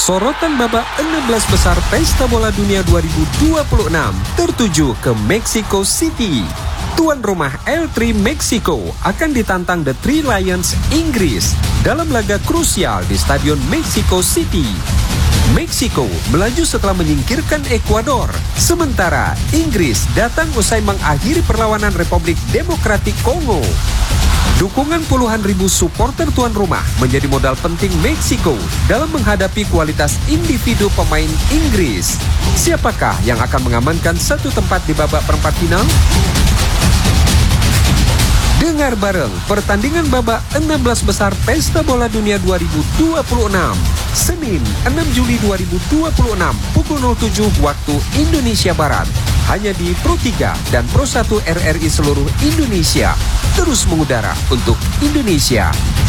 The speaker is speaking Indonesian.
Sorotan babak 16 besar Pesta Bola Dunia 2026 tertuju ke Mexico City. Tuan rumah L3 Meksiko akan ditantang The Three Lions Inggris dalam laga krusial di Stadion Mexico City. Meksiko melaju setelah menyingkirkan Ekuador, sementara Inggris datang usai mengakhiri perlawanan Republik Demokratik Kongo. Dukungan puluhan ribu supporter tuan rumah menjadi modal penting Meksiko dalam menghadapi kualitas individu pemain Inggris. Siapakah yang akan mengamankan satu tempat di babak perempat final? Dengar bareng pertandingan babak 16 besar Pesta Bola Dunia 2026, Senin 6 Juli 2026 pukul 07 waktu Indonesia Barat. Hanya di Pro 3 dan Pro 1 RRI seluruh Indonesia. Terus mengudara untuk Indonesia.